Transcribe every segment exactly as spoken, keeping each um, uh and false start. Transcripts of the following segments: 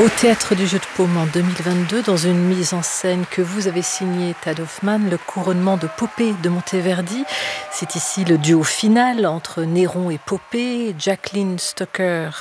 Au Théâtre du Jeu de Paume en deux mille vingt-deux, dans une mise en scène que vous avez signée, Tad Hoffmann, le couronnement de Popée de Monteverdi. C'est ici le duo final entre Néron et Popée. Jacqueline Stocker,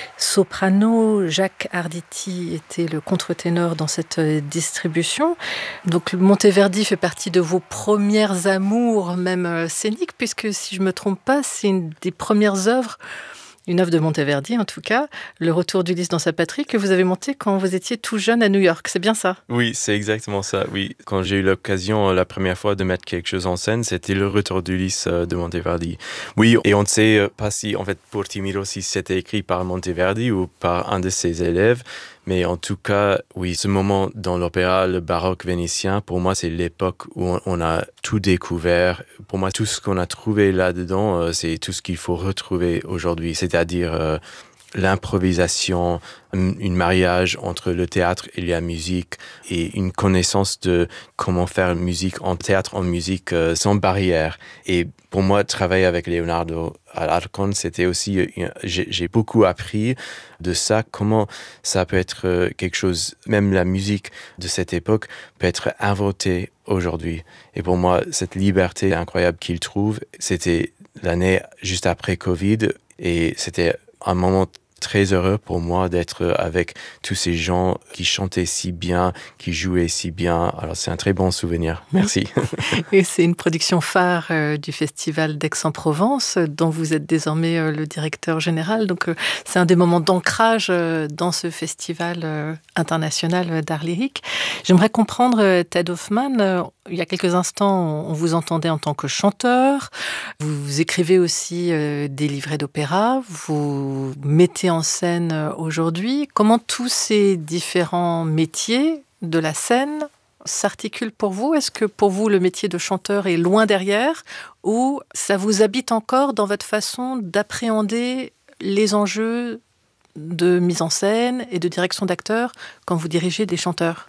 soprano, Jacques Arditi était le contre-ténor dans cette distribution. Donc Monteverdi fait partie de vos premières amours, même scéniques, puisque si je ne me trompe pas, c'est une des premières œuvres, une œuvre de Monteverdi en tout cas, Le Retour d'Ulysse dans sa patrie, que vous avez monté quand vous étiez tout jeune à New York, c'est bien ça? Oui, c'est exactement ça, oui. Quand j'ai eu l'occasion la première fois de mettre quelque chose en scène, c'était Le Retour d'Ulysse de Monteverdi. Oui, et on ne sait pas si, en fait, pour Timiro, si c'était écrit par Monteverdi ou par un de ses élèves, mais en tout cas, oui, ce moment dans l'opéra, le baroque vénitien, pour moi, c'est l'époque où on a tout découvert. Pour moi, tout ce qu'on a trouvé là-dedans, c'est tout ce qu'il faut retrouver aujourd'hui, c'est-à-dire euh, l'improvisation, un mariage entre le théâtre et la musique et une connaissance de comment faire musique en théâtre, en musique euh, sans barrière. Et pour moi, travailler avec Leonardo Alarcón, c'était aussi, j'ai, j'ai beaucoup appris de ça, comment ça peut être quelque chose, même la musique de cette époque peut être inventée aujourd'hui. Et pour moi, cette liberté incroyable qu'il trouve, c'était l'année juste après Covid et c'était un moment très heureux pour moi d'être avec tous ces gens qui chantaient si bien, qui jouaient si bien. Alors, c'est un très bon souvenir. Merci. Et c'est une production phare euh, du Festival d'Aix-en-Provence, dont vous êtes désormais euh, le directeur général. Donc, euh, c'est un des moments d'ancrage euh, dans ce festival euh, international d'art lyrique. J'aimerais comprendre, euh, Tad Hoffmann, euh, il y a quelques instants, on vous entendait en tant que chanteur. Vous, vous écrivez aussi euh, des livrets d'opéra. Vous mettez en scène aujourd'hui. Comment tous ces différents métiers de la scène s'articulent pour vous? Est-ce que pour vous, le métier de chanteur est loin derrière ou ça vous habite encore dans votre façon d'appréhender les enjeux de mise en scène et de direction d'acteurs quand vous dirigez des chanteurs?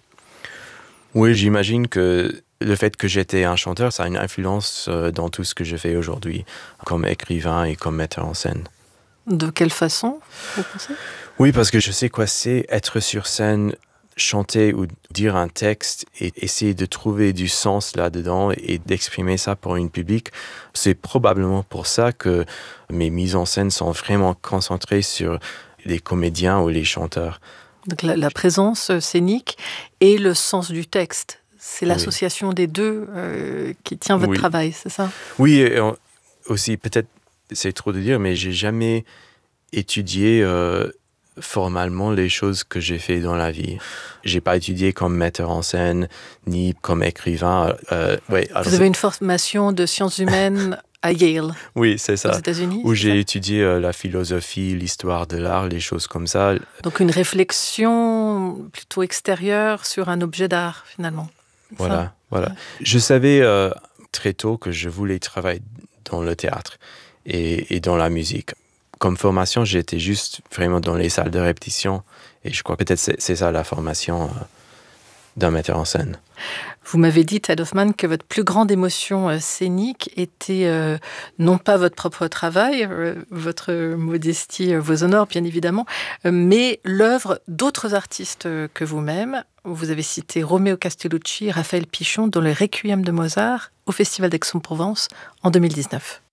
Oui, j'imagine que le fait que j'étais un chanteur, ça a une influence dans tout ce que je fais aujourd'hui, comme écrivain et comme metteur en scène. De quelle façon, vous pensez? Oui, parce que je sais quoi c'est être sur scène, chanter ou dire un texte et essayer de trouver du sens là-dedans et d'exprimer ça pour un public. C'est probablement pour ça que mes mises en scène sont vraiment concentrées sur les comédiens ou les chanteurs. Donc la, la présence scénique et le sens du texte. C'est l'association oui. des deux euh, qui tient votre oui. travail, c'est ça? Oui, et on, aussi, peut-être, c'est trop de dire, mais j'ai jamais étudié euh, formellement les choses que j'ai fait dans la vie. J'ai pas étudié comme metteur en scène, ni comme écrivain. Euh, ouais, alors Vous avez une formation de sciences humaines à Yale. Oui, c'est ça. Aux États-Unis, où j'ai ça étudié euh, la philosophie, l'histoire de l'art, les choses comme ça. Donc une réflexion plutôt extérieure sur un objet d'art, finalement. Voilà, ça voilà. Ouais. Je savais euh, très tôt que je voulais travailler dans le théâtre et, et dans la musique. Comme formation, j'étais juste vraiment dans les salles de répétition. Et je crois que peut-être c'est, c'est ça la formation euh, d'un metteur en scène. Vous m'avez dit, Tad Hoffmann, que votre plus grande émotion euh, scénique était euh, non pas votre propre travail, euh, votre modestie euh, vous honore bien évidemment, euh, mais l'œuvre d'autres artistes euh, que vous-même. Vous avez cité Romeo Castellucci, Raphaël Pichon, dans le Requiem de Mozart au Festival d'Aix-en-Provence en deux mille dix-neuf.